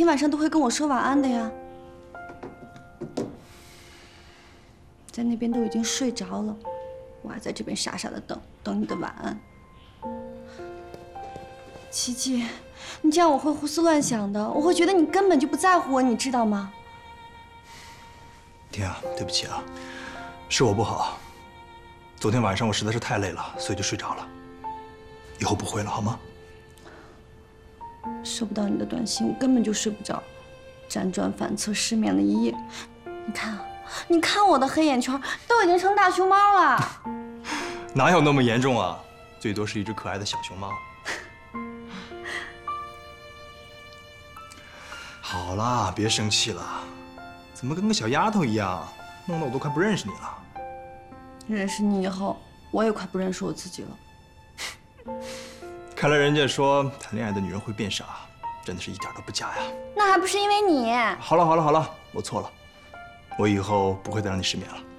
天晚上都会跟我说晚安的呀。在那边都已经睡着了，我还在这边傻傻的等你的晚安。琪琪，你这样我会胡思乱想的，我会觉得你根本就不在乎我，你知道吗？ 天啊，对不起啊，是我不好。昨天晚上我实在是太累了，所以就睡着了。以后不会了，好吗？ 收不到你的短信，我根本就睡不着，辗转反侧，失眠了一夜。你看啊，你看我的黑眼圈都已经成大熊猫了。 哪有那么严重啊？最多是一只可爱的小熊猫。好啦，别生气了。怎么跟个小丫头一样，弄得我都快不认识你了。 认识你以后，我也快不认识我自己了。 看来人家说谈恋爱的女人会变傻，真的是一点都不假呀。 那还不是因为你？ 好了，我错了，我以后不会再让你失眠了。